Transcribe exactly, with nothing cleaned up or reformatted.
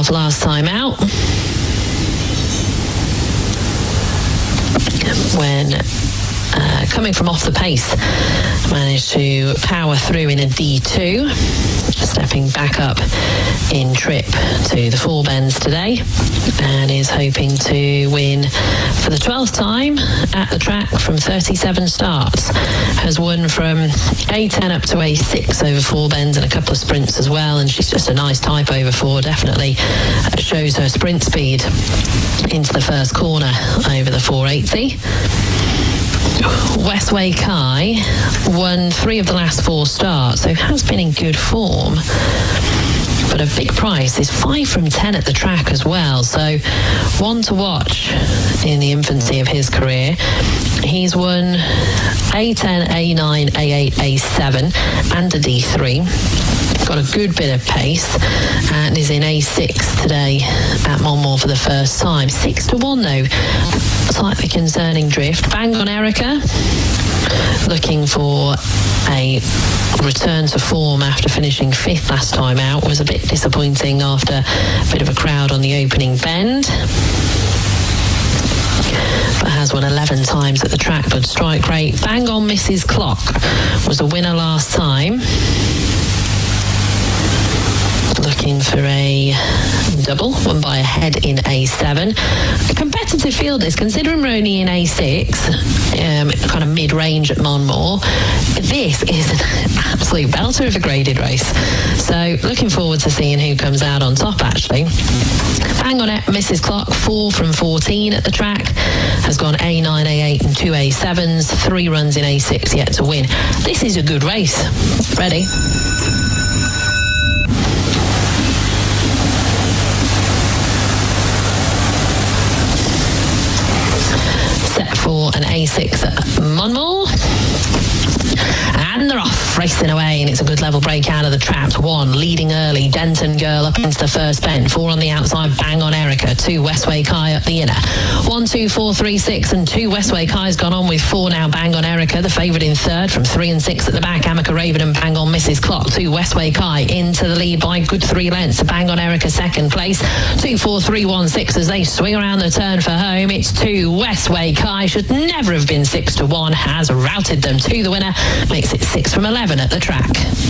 twelve last time out, when uh, coming from off the pace, managed to power through in a D two, stepping back up in trip to the Four Bends today, and is hoping to win for the twelfth time at the track from thirty-seven starts. Has won from A ten up to A six over Four Bends and a couple of sprints as well, and she's just a nice type over four. Definitely shows her sprint speed into the first corner over the four eighty. Westway Kai won three of the last four starts, so has been in good form. But a big price is five from ten at the track as well, so one to watch in the infancy of his career. He's won A ten, A nine, A eight, A seven and a D three. Got a good bit of pace and is in A six today at Monmore for the first time. Six to one though, slightly concerning drift. Bang on Erica, looking for a return to form after finishing fifth last time out. Was a bit disappointing after a bit of a crowd on the opening bend, but has won eleven times at the track. Good strike rate. Bang on Missus Clock was a winner last time, looking for a double, won by a head in A seven. A competitive field is, considering we're only in A six, um, kind of mid-range at Monmore. This is an absolute belter of a graded race. So looking forward to seeing who comes out on top, actually. Bang on it, Missus Clock, four from fourteen at the track. Has gone A nine, A eight and two A sevens. Three runs in A six yet to win. This is a good race. Ready? For an A six at Monmore, and they're off, racing away, and it's a good level break out of the traps. One leading early, Denton Girl up into the first bend. Four on the outside, Bang on Erica. Two, Westway Kai up the inner. One, two, four, three, six, and two, Westway Kai's gone on with four now, Bang on Erica, the favourite in third. From three and six at the back, Amica Raven and Bang on Missus Clock. Two, Westway Kai into the lead by good three lengths. Bang on Erica second place. Two, four, three, one, six as they swing around the turn for home. It's two, Westway Kai, should never have been six to one, has routed them to the winner, makes it six from eleven at the track.